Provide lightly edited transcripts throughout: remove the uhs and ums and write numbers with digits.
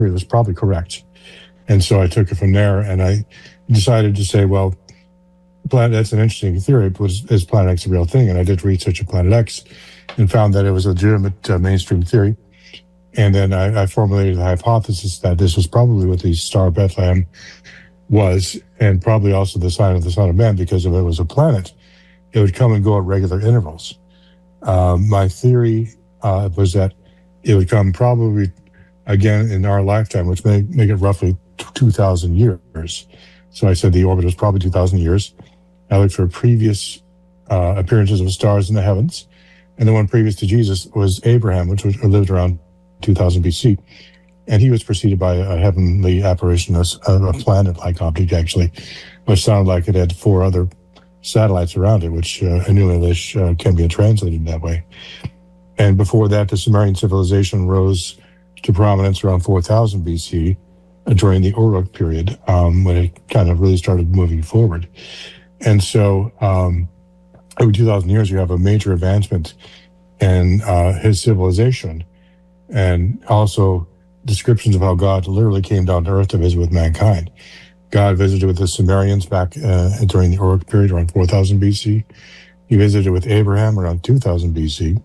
was probably correct. And so I took it from there, and I decided to say, well, that's an interesting theory, but is Planet X a real thing? And I did research of Planet X and found that it was a legitimate mainstream theory. And then I formulated the hypothesis that this was probably what the Star of Bethlehem was, and probably also the sign of the Son of Man, because if it was a planet, it would come and go at regular intervals. My theory was that it would come probably again in our lifetime, which may make it roughly 2,000 years. So I said the orbit was probably 2,000 years. I looked for previous appearances of stars in the heavens, and the one previous to Jesus was Abraham, which lived around 2000 BC. And he was preceded by a heavenly apparition, a planet-like object, actually, which sounded like it had 4 other satellites around it, which in New English can be translated that way. And before that, the Sumerian civilization rose to prominence around 4000 BC during the Uruk period, when it kind of really started moving forward. And so over 2,000 years, you have a major advancement in his civilization, and also descriptions of how God literally came down to earth to visit with mankind. God visited with the Sumerians back during the Uruk period around 4000 BC. He visited with Abraham around 2000 BC.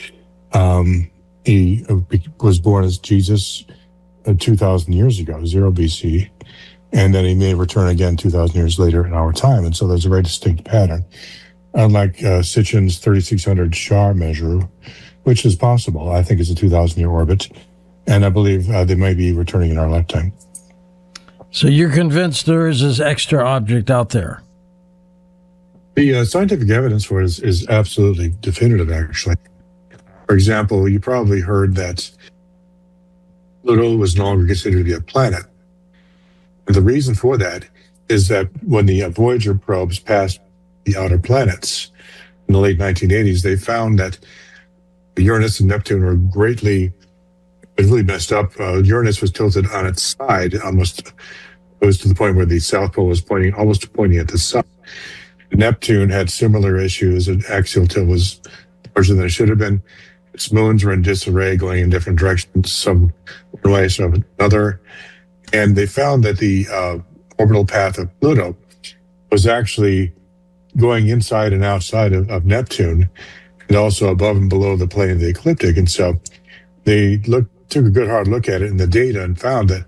He was born as Jesus 2,000 years ago, 0 BC. And then he may return again 2,000 years later in our time. And so there's a very distinct pattern. Unlike Sitchin's 3600 Shar measure, which is possible, I think it's a 2,000-year orbit. And I believe they may be returning in our lifetime. So you're convinced there is this extra object out there? The scientific evidence for it is absolutely definitive, actually. For example, you probably heard that Pluto was no longer considered to be a planet. And the reason for that is that when the Voyager probes passed the outer planets in the late 1980s, they found that Uranus and Neptune were really messed up. Uranus was tilted on its side, almost goes to the point where the South Pole was almost pointing at the sun. Neptune had similar issues, and axial tilt was larger than it should have been. Its moons were in disarray, going in different directions, some one way, some another. And they found that the orbital path of Pluto was actually going inside and outside of Neptune, and also above and below the plane of the ecliptic. And so they took a good hard look at it in the data and found that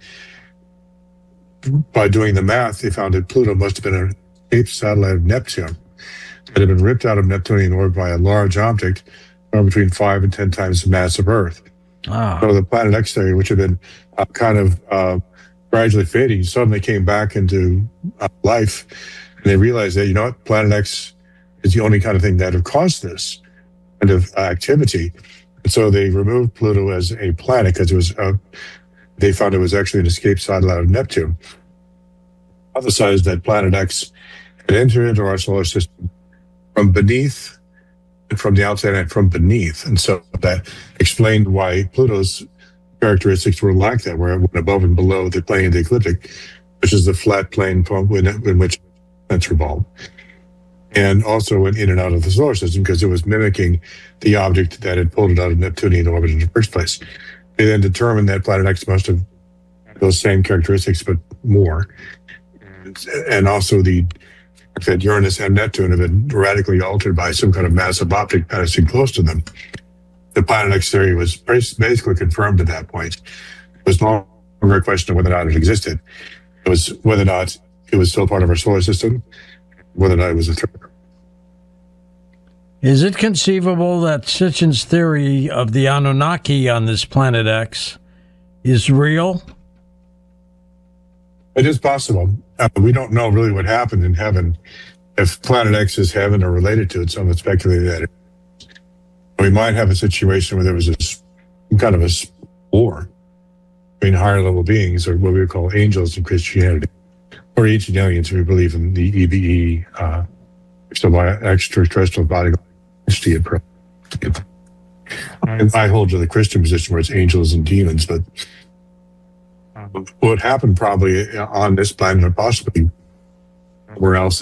by doing the math, they found that Pluto must have been an escaped satellite of Neptune that had been ripped out of Neptunian orbit by a large object between 5 and 10 times the mass of Earth. So the Planet X theory, which had been kind of gradually fading, suddenly came back into life. And they realized that, what, Planet X is the only kind of thing that have caused this kind of activity. And so they removed Pluto as a planet because it was, they found it was actually an escaped satellite of Neptune. Emphasized that Planet X had entered into our solar system from beneath, and from the outside and from beneath. And so that explained why Pluto's characteristics were like that, where it went above and below the plane of the ecliptic, which is the flat plane in which planets revolve. And also went in and out of the solar system because it was mimicking the object that had pulled it out of Neptunian orbit in the first place. They then determined that Planet X must have those same characteristics, but more. And also the fact that Uranus and Neptune have been radically altered by some kind of massive object passing close to them. The Planet X theory was basically confirmed at that point. It was no longer a question of whether or not it existed. It was whether or not it was still part of our solar system, whether or not it was a threat. Is it conceivable that Sitchin's theory of the Anunnaki on this Planet X is real? It is possible. We don't know really what happened in heaven. If Planet X is heaven or related to it, some have speculated that we might have a situation where there was some kind of a war between higher level beings, or what we would call angels in Christianity, or ancient aliens. We believe in the EBE, extraterrestrial body entity. I hold to the Christian position where it's angels and demons, but what happened probably on this planet, or possibly somewhere else,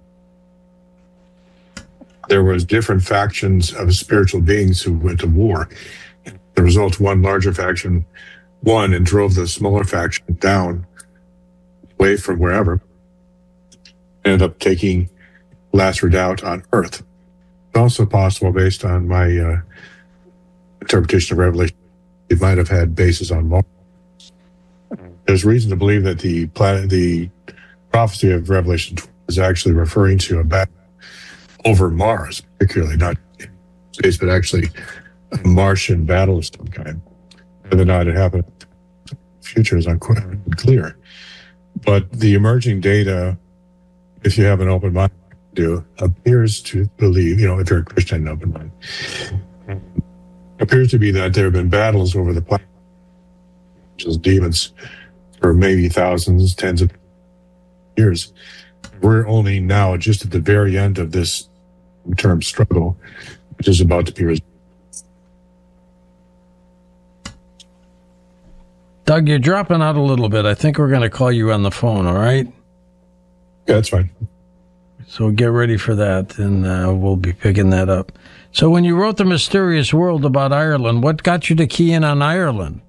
there was different factions of spiritual beings who went to war. The result, one larger faction won and drove the smaller faction down away from wherever, ended up taking last redoubt on Earth. It's also possible, based on my interpretation of Revelation, it might have had bases on Mars. There's reason to believe that the prophecy of Revelation 12 is actually referring to a battle over Mars, particularly not in space, but actually a Martian battle of some kind. Whether or not it happened in the future is unclear. But the emerging data, if you have an open mind, appears to believe, if you're a Christian and open mind, appears to be that there have been battles over the planet, just demons, for maybe thousands, tens of years. We're only now just at the very end of this term struggle, which is about to be resolved. Doug, you're dropping out a little bit. I think we're going to call you on the phone, all right? Yeah, that's fine. So get ready for that, and we'll be picking that up. So when you wrote The Mysterious World about Ireland, what got you to key in on Ireland?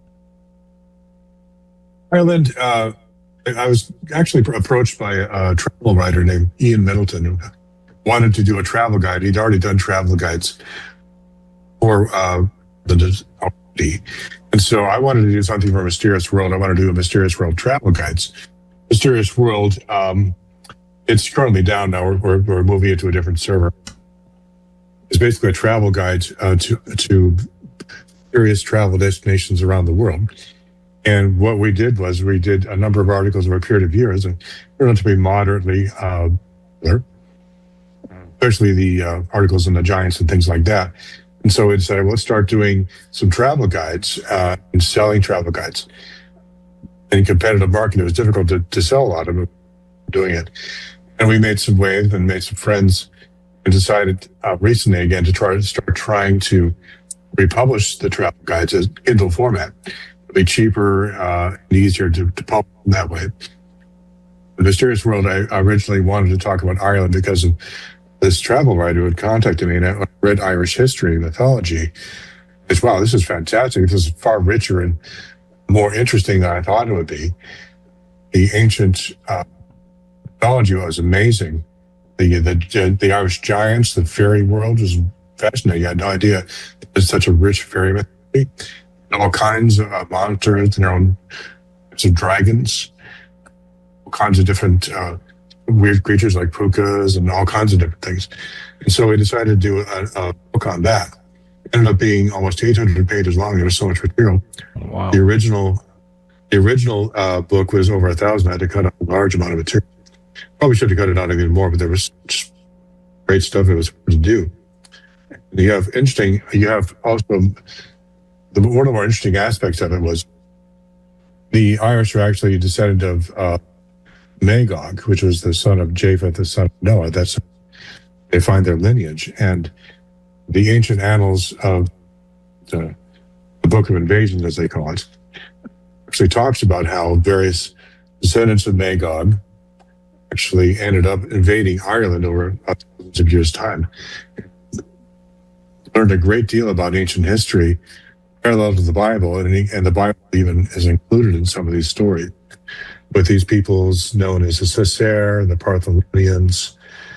Ireland, I was actually approached by a travel writer named Ian Middleton, who wanted to do a travel guide. He'd already done travel guides for the and so I wanted to do something for Mysterious World. I wanted to do a Mysterious World travel guides. Mysterious World, it's currently down now. We're moving it to a different server. It's basically a travel guide to various travel destinations around the world. And what we did was we did a number of articles over a period of years, and turned out to be moderately popular, especially the articles on the giants and things like that. And so we decided, let's start doing some travel guides and selling travel guides. In competitive market, it was difficult to sell a lot of them doing it. And we made some waves and made some friends and decided recently again to start trying to republish the travel guides as Kindle format. It'll be cheaper and easier to publish that way. The Mysterious World, I originally wanted to talk about Ireland because of this travel writer who had contacted me, and I read Irish history and mythology. It's, wow, this is fantastic. This is far richer and more interesting than I thought it would be. The ancient mythology was amazing. The Irish giants, the fairy world was fascinating. I had no idea there's such a rich fairy mythology. All kinds of monsters and their own types of dragons, all kinds of different weird creatures like pukas and all kinds of different things. And so we decided to do a book on that. It ended up being almost 800 pages long. There was so much material. Wow. The original book was over 1,000. I had to cut out a large amount of material. Probably should have cut it out even more, but there was just great stuff it was hard to do. And you have also one of the more interesting aspects of it was the Irish were actually a descendant of Magog, which was the son of Japheth, the son of Noah. They find their lineage. And the ancient annals of the Book of Invasions, as they call it, actually talks about how various descendants of Magog actually ended up invading Ireland over thousands of years' time. Learned a great deal about ancient history parallel to the Bible, and the Bible even is included in some of these stories, with these peoples known as the Cessair, the Partholonians.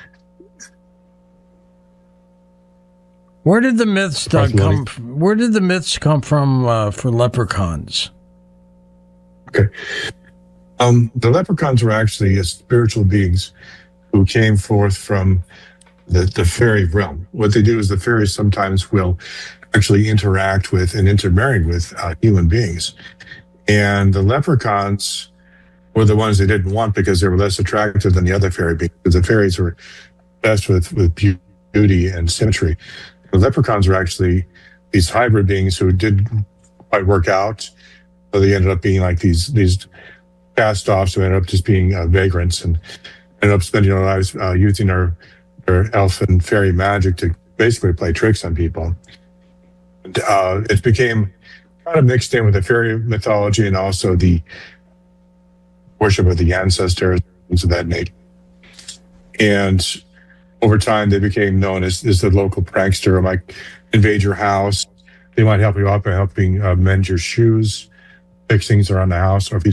Where did the myths, Doug, come? Where did the myths come from for leprechauns? Okay, the leprechauns were actually spiritual beings who came forth from the fairy realm. What they do is the fairies sometimes will actually interact with and intermarry with human beings, and the leprechauns were the ones they didn't want because they were less attractive than the other fairy beings. Because the fairies were best with beauty and symmetry. The leprechauns were actually these hybrid beings who didn't quite work out. So they ended up being like these cast-offs who ended up just being vagrants and ended up spending their lives using their elf and fairy magic to basically play tricks on people. And, it became kind of mixed in with the fairy mythology and also the worship of the ancestors, things of that nature. And over time, they became known as the local prankster who might invade your house. They might help you out by helping mend your shoes. fix things around the house, or if he